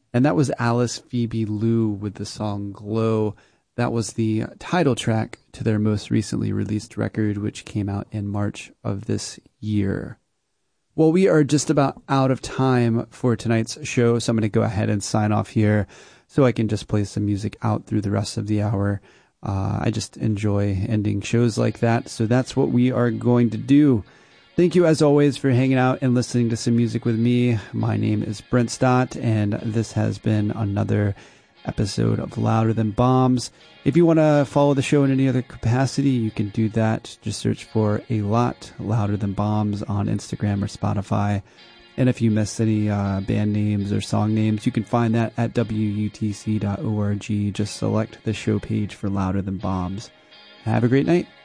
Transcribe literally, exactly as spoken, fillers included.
And that was Alice Phoebe Lou with the song Glow. That was the title track to their most recently released record, which came out in March of this year. Well, we are just about out of time for tonight's show, so I'm going to go ahead and sign off here so I can just play some music out through the rest of the hour. Uh, I just enjoy ending shows like that, so that's what we are going to do. Thank you, as always, for hanging out and listening to some music with me. My name is Brent Stott, and this has been another episode of Louder Than Bombs. If you want to follow the show in any other capacity, you can do that. Just search for A Lot Louder Than Bombs on Instagram or Spotify. And if you miss any uh, band names or song names, you can find that at W U T C dot org. Just select the show page for Louder Than Bombs. Have a great night.